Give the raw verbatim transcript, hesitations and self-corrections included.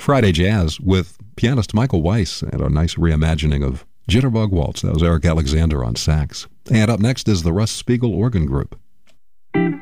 Friday Jazz with pianist Michael Weiss and a nice reimagining of Jitterbug Waltz. That was Eric Alexander on sax. And up next is the Russ Spiegel Organ Group.